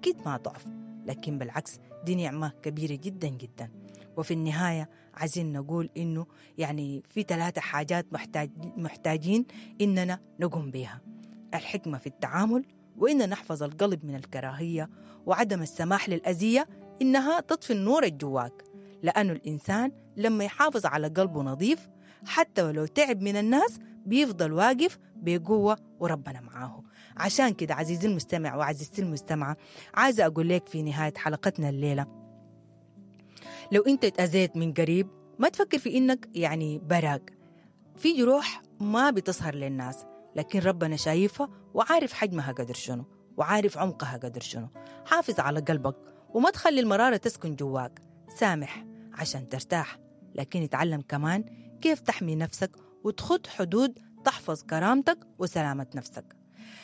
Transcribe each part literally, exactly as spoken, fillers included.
أكيد ما ضعف، لكن بالعكس دي نعمة كبيرة جدا جدا. وفي النهاية عايزين نقول إنه يعني في ثلاثة حاجات محتاج محتاجين إننا نقوم بها: الحكمة في التعامل، وإن نحفظ القلب من الكراهية، وعدم السماح للأذية إنها تطفي النور الجواك. لأنه الإنسان لما يحافظ على قلبه نظيف حتى ولو تعب من الناس بيفضل واقف بقوة وربنا معاه. عشان كده عزيزي المستمع وعزيزتي المستمعة، عايزة أقول لك في نهاية حلقتنا الليلة، لو أنت اتأذيت من قريب ما تفكر في إنك يعني براق. في جروح ما بتظهر للناس، لكن ربنا شايفها وعارف حجمها قدر شنو وعارف عمقها قدر شنو. حافظ على قلبك وما تخلي المرارة تسكن جواك. سامح عشان ترتاح، لكن اتعلم كمان كيف تحمي نفسك وتخط حدود تحفظ كرامتك وسلامة نفسك.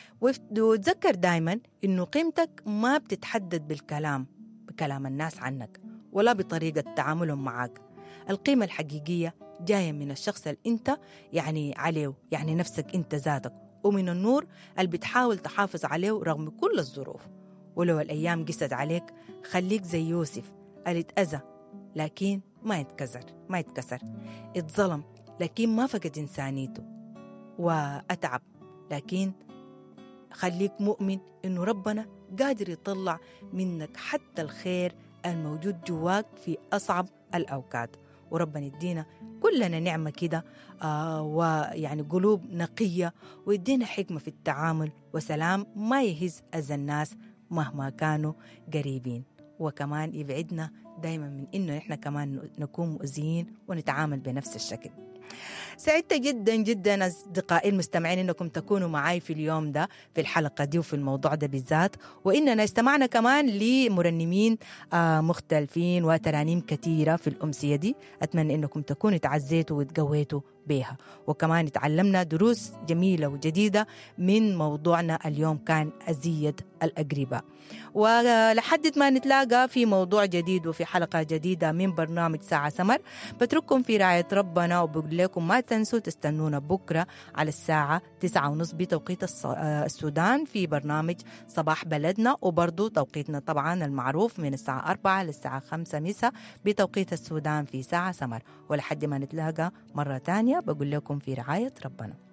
وتذكر دايما إنه قيمتك ما بتتحدد بالكلام بكلام الناس عنك ولا بطريقة تعاملهم معك. القيمة الحقيقية جاية من الشخص اللي انت يعني عليه، يعني نفسك انت ذاتك، ومن النور اللي بتحاول تحافظ عليه رغم كل الظروف. ولو الأيام قست عليك خليك زي يوسف اللي اتأذى لكن ما يتكسر ما يتكسر اتظلم لكن ما فقد إنسانيته، وأتعب لكن خليك مؤمن إنه ربنا قادر يطلع منك حتى الخير الموجود جواك في أصعب الأوقات. وربنا يدينا كلنا نعمة كده آه ويعني قلوب نقية، ويدينا حكمة في التعامل وسلام ما يهز أذى الناس مهما كانوا قريبين. وكمان يبعدنا دايما من إنه إحنا كمان نكون مؤذيين ونتعامل بنفس الشكل. سعدت جدا جدا أصدقائي المستمعين إنكم تكونوا معي في اليوم ده في الحلقة دي وفي الموضوع ده بالذات، وإننا استمعنا كمان لمرنمين آه مختلفين وترانيم كثيرة في الأمسية دي. أتمنى إنكم تكونوا تعزيتوا وتقويتوا بها، وكمان تعلمنا دروس جميلة وجديدة من موضوعنا اليوم كان أذية الأقرباء. ولحد ما نتلاقى في موضوع جديد وفي حلقة جديدة من برنامج ساعة سمر، بترككم في رعاية ربنا وبقول لكم ما تنسوا تستنونا بكرة على الساعة تسعة ونص بتوقيت السودان في برنامج صباح بلدنا، وبرضو توقيتنا طبعا المعروف من الساعة أربعة للساعة خمسة مساء بتوقيت السودان في ساعة سمر. ولحد ما نتلاقى مرة تانية بقول لكم في رعاية ربنا.